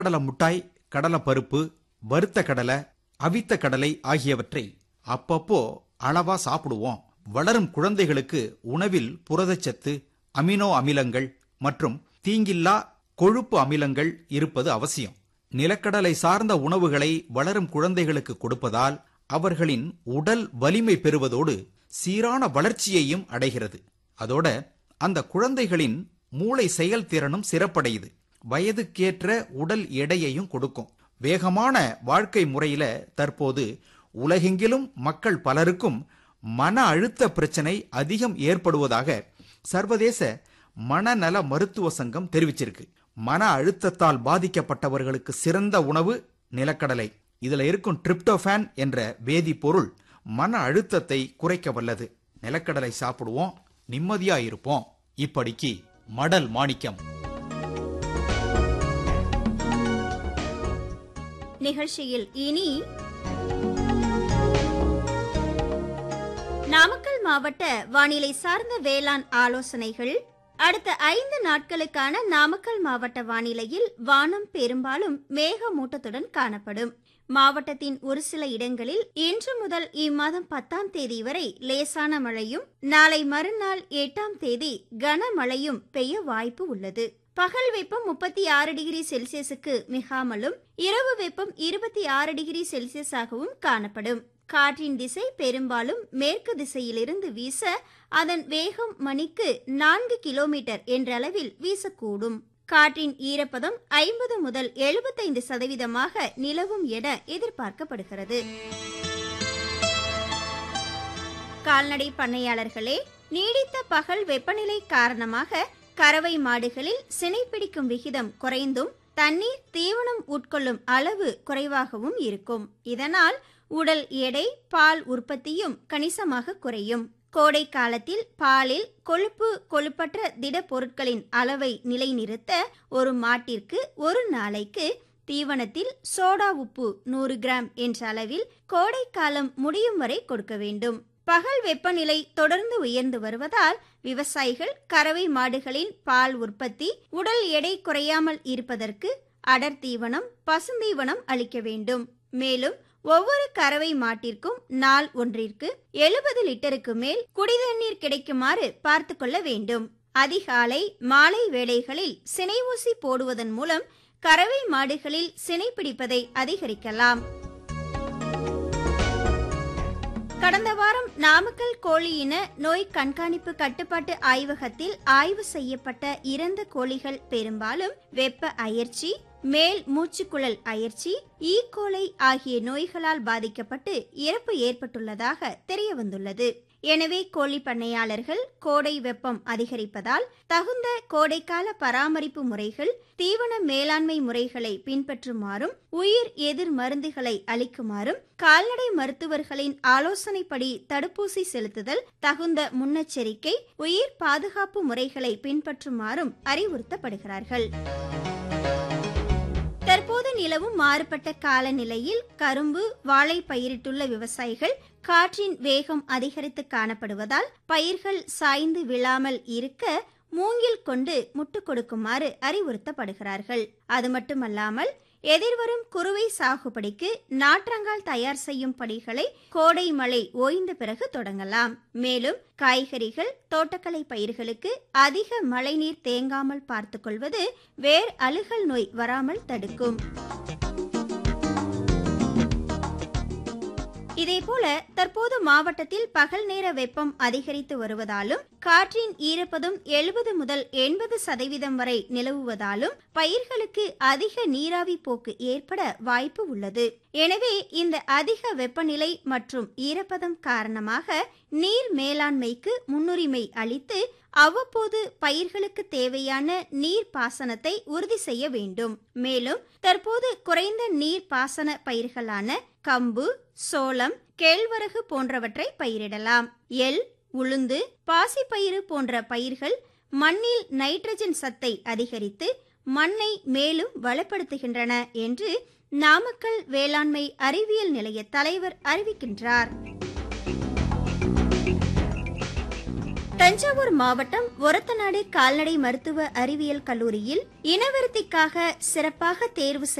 கடலை முட்டாய், கடலை பருப்பு, வறுத்த கடலை, அவித்த கடலை ஆகியவற்றை அப்பப்போ அளவா சாப்பிடுவோம். வளரும் குழந்தைகளுக்கு உணவில் புரதச்சத்து, அமினோ அமிலங்கள் மற்றும் தீங்கில்லா கொழுப்பு அமிலங்கள் இருப்பது அவசியம். நிலக்கடலை சார்ந்த உணவுகளை வளரும் குழந்தைகளுக்கு கொடுப்பதால் அவர்களின் உடல் வலிமை பெறுவதோடு சீரான வளர்ச்சியையும் அடைகிறது. அதோட அந்த குழந்தைகளின் மூளை செயல்திறனும் சிறப்படையுது. வயதுக்கேற்ற உடல் எடையையும் கொடுக்கும். வேகமான வாழ்க்கை முறையில தற்போது உலகெங்கிலும் மக்கள் பலருக்கும் மன அழுத்த பிரச்சனை அதிகம் ஏற்படுவதாக சர்வதேச மனநல மருத்துவ சங்கம் தெரிவிச்சிருக்கு. மன அழுத்தத்தால் பாதிக்கப்பட்டவர்களுக்கு சிறந்த உணவு நிலக்கடலை. இதுல இருக்கும் டிரிப்டோபான் என்ற வேதிப்பொருள் மன அழுத்தத்தை குறைக்க வல்லது. நிலக்கடலை சாப்பிடுவோம், நிம்மதியா இருப்போம். இப்படிக்கு மடல் மாணிக்கம். நிகழ்ச்சியில் இனி நாமக்கல் மாவட்ட வானிலை சார்ந்த வேளாண் ஆலோசனைகள். அடுத்த 5 நாட்களுக்கான நாமக்கல் மாவட்ட வானிலையில் வானம் பெரும்பாலும் மேகமூட்டத்துடன் காணப்படும். மாவட்டத்தின் ஒரு சில இடங்களில் இன்று முதல் இம்மாதம் 10ஆம் தேதி வரை லேசான மழையும், நாளை மறுநாள் 8ஆம் தேதி கனமழையும் பெய்ய வாய்ப்பு உள்ளது. பகல் வெப்பம் 36 டிகிரி செல்சியஸுக்கு மிகாமலும், இரவு வெப்பம் 26 டிகிரி செல்சியஸாகவும் காணப்படும். காற்றின் திசை பெரும்பாலும் மேற்கு திசையிலிருந்து வீச அதன் வேகம் மணிக்கு 4 கிலோமீட்டர் என்ற அளவில் வீசக்கூடும். காற்றின் ஈரப்பதம் 50 முதல் 75% நிலவும் என எதிர்பார்க்கப்படுகிறது. கால்நடை பண்ணையாளர்களே, நீடித்த பகல் வெப்பநிலை காரணமாக கறவை மாடுகளில் சினைப்பிடிக்கும் விகிதம் குறைந்தும் தண்ணீர் தீவனம் உட்கொள்ளும் அளவு குறைவாகவும் இருக்கும். இதனால் உடல் எடை, பால் உற்பத்தியும் கணிசமாக குறையும். கோடை காலத்தில் பாலில் கொழுப்பு, கொழுப்பற்ற திட பொருட்களின் அளவை நிலைநிறுத்த ஒரு மாட்டிற்கு ஒரு நாளைக்கு தீவனத்தில் சோடா உப்பு 100 கிராம் என்ற அளவில் கோடை காலம் முடியும் வரை கொடுக்க வேண்டும். பகல் வெப்பநிலை தொடர்ந்து உயர்ந்து வருவதால் விவசாயிகள் கறவை மாடுகளின் பால் உற்பத்தி, உடல் எடை குறையாமல் இருப்பதற்கு அடர் தீவனம், பசுந்தீவனம் அளிக்க வேண்டும். மேலும் ஒவ்வொரு கறவை மாட்டிற்கும் நாள் ஒன்றிற்கு 70 லிட்டருக்கு மேல் குடிதண்ணீர் கிடைக்குமாறு பார்த்து கொள்ள வேண்டும். அதிகாலை, மாலை வேளைகளில் சினை ஊசி போடுவதன் மூலம் கறவை மாடுகளில் சினை பிடிப்பதை அதிகரிக்கலாம். கடந்த வாரம் நாமக்கல் கோழி இன நோய் கண்காணிப்பு கட்டுப்பாட்டு ஆய்வகத்தில் ஆய்வு செய்யப்பட்ட இறந்த கோழிகள் பெரும்பாலும் வெப்ப அயற்சி, மேல் மூச்சுக்குழல் அயற்சி, ஈகோலை ஆகிய நோய்களால் பாதிக்கப்பட்டு இறப்பு ஏற்பட்டுள்ளதாக தெரிய வந்துள்ளது. எனவே கோழி பண்ணையாளர்கள் கோடை வெப்பம் அதிகரிப்பதால் தகுந்த கோடைக்கால பராமரிப்பு முறைகள், தீவன மேலாண்மை முறைகளை பின்பற்றுமாறும், உயிர் எதிர் மருந்துகளை அளிக்குமாறும், கால்நடை மருத்துவர்களின் ஆலோசனைப்படி தடுப்பூசி செலுத்துதல், தகுந்த முன்னெச்சரிக்கை, உயிர் பாதுகாப்பு முறைகளை பின்பற்றுமாறும் அறிவுறுத்தப்படுகிறார்கள். தற்போது நிலவும் மாறுபட்ட காலநிலையில் கரும்பு, வாழை பயிரிட்டுள்ள விவசாயிகள் காற்றின் வேகம் அதிகரித்து காணப்படுவதால் பயிர்கள் சாய்ந்து விழாமல் இருக்க மூங்கில் கொண்டு முட்டு கொடுக்குமாறு அறிவுறுத்தப்படுகிறார்கள். அது மட்டுமல்லாமல் எதிர்வரும் குறுவை சாகுபடிக்கு நாற்றங்கால் தயார் செய்யும் பணிகளை கோடை மழை ஓய்ந்த பிறகு தொடங்கலாம். மேலும் காய்கறிகள், தோட்டக்கலை பயிர்களுக்கு அதிக மழைநீர் தேங்காமல் பார்த்துக் கொள்வது வேர் அழுகல் நோய் வராமல் தடுக்கும். இதேபோல தற்போது மாவட்டத்தில் பகல் நேர வெப்பம் அதிகரித்து வருவதாலும் காற்றின் ஈரப்பதம் 70 முதல் 80% வரை நிலவுவதாலும் பயிர்களுக்கு அதிக நீராவி போக்கு ஏற்பட வாய்ப்பு உள்ளது. எனவே இந்த அதிக வெப்பநிலை மற்றும் ஈரப்பதம் காரணமாக நீர் மேலாண்மைக்கு முன்னுரிமை அளித்து அவ்வப்போது பயிர்களுக்கு தேவையான நீர் பாசனத்தை உறுதி செய்ய வேண்டும். மேலும் தற்போது குறைந்த நீர் பாசன பயிர்களான கம்பு, சோளம், கேழ்வரகு போன்றவற்றை பயிரிடலாம். எள், உளுந்து, பாசிப்பயிறு போன்ற பயிர்கள் மண்ணில் நைட்ரஜன் சத்தை அதிகரித்து மண்ணை மேலும் வளப்படுத்துகின்றன என்று நாமக்கல் வேளாண்மை அறிவியல் நிலைய தலைவர் அறிவிக்கின்றார். தஞ்சாவூர் மாவட்டம் ஒரத்தநாடு கால்நடை மருத்துவ அறிவியல் கல்லூரியில் இனவிருத்திக்காக சிறப்பாக தேர்வு